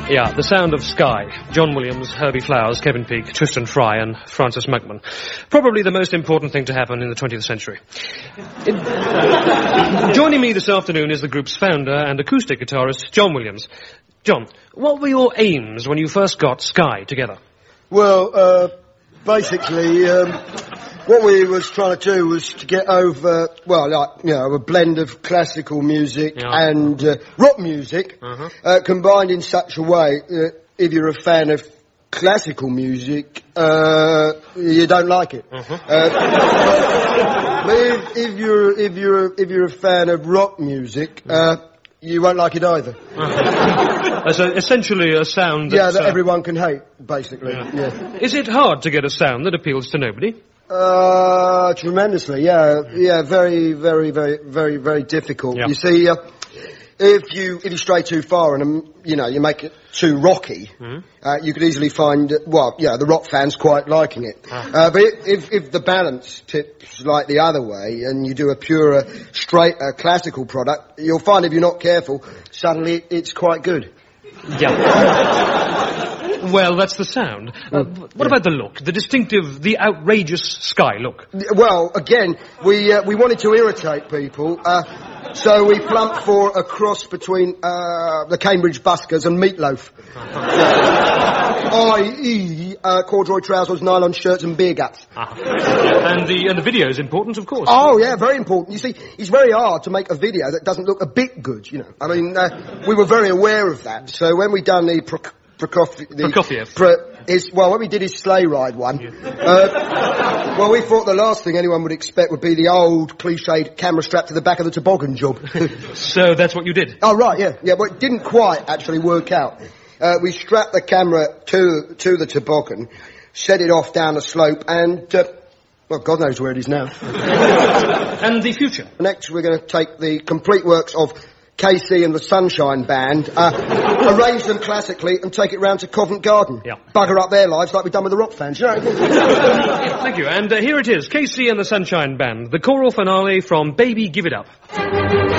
Yeah, The Sound of Sky. John Williams, Herbie Flowers, Kevin Peake, Tristan Fry and Francis Mugman. Probably the most important thing to happen in the 20th century. Joining me this afternoon is the group's founder and acoustic guitarist, John Williams. John, what were your aims when you first got Sky together? Well, basically, what we was trying to do was to get over, a blend of classical music and rock music, combined in such a way that if you're a fan of classical music, you don't like it. But if you're a fan of rock music, you won't like it either. So essentially a sound that everyone can hate, basically. Yeah. Is it hard to get a sound that appeals to nobody? Tremendously, very, very, very, very, very difficult. Yeah. You see, if you stray too far and you make it too rocky, you could easily find the rock fans quite liking it. But if the balance tips like the other way and you do a pure, straight classical product, you'll find if you're not careful, suddenly it's quite good. Yeah. Well, that's the sound. What about the look? The distinctive, the outrageous Sky look? Well, again, we wanted to irritate people, so we plumped for a cross between the Cambridge Buskers and Meatloaf. I.e., corduroy trousers, nylon shirts and beer guts. And the video is important, of course. Oh, yeah, very important. You see, it's very hard to make a video that doesn't look a bit good, I mean, we were very aware of that. So when we done the Prokofiev. When we did his sleigh ride one, we thought the last thing anyone would expect would be the old cliched camera strapped to the back of the toboggan job. So that's what you did? Oh, right, yeah. Yeah, well, it didn't quite actually work out. We strapped the camera to the toboggan, set it off down the slope, and, God knows where it is now. And the future? Next, we're going to take the complete works of KC and the Sunshine Band, arrange them classically and take it round to Covent Garden. Yeah. Bugger up their lives like we've done with the rock fans, Thank you. And here it is, KC and the Sunshine Band, the choral finale from Baby Give It Up.